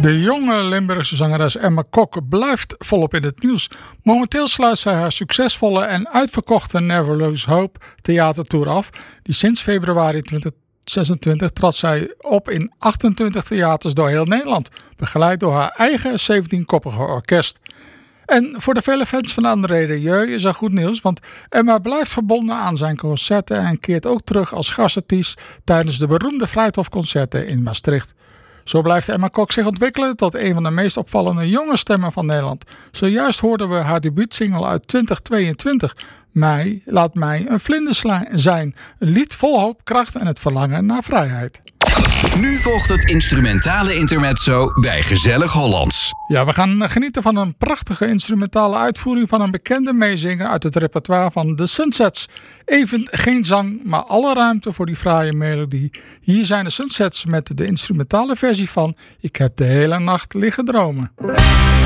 De jonge Limburgse zangeres Emma Kok blijft volop in het nieuws. Momenteel sluit zij haar succesvolle en uitverkochte Never Lose Hope theatertour af. Die sinds februari 2026 trad zij op in 28 theaters door heel Nederland. Begeleid door haar eigen 17-koppige orkest. En voor de vele fans van André Rieu is er goed nieuws, want Emma blijft verbonden aan zijn concerten en keert ook terug als gastartiest tijdens de beroemde Vrijthof-concerten in Maastricht. Zo blijft Emma Kok zich ontwikkelen tot een van de meest opvallende jonge stemmen van Nederland. Zojuist hoorden we haar debuutsingle uit 2022. Laat mij een vlinder zijn. Een lied vol hoop, kracht en het verlangen naar vrijheid. Nu volgt het instrumentale intermezzo bij Gezellig Hollands. Ja, we gaan genieten van een prachtige instrumentale uitvoering van een bekende meezinger uit het repertoire van The Sunsets. Even geen zang, maar alle ruimte voor die fraaie melodie. Hier zijn de Sunsets met de instrumentale versie van Ik heb de hele nacht liggen dromen.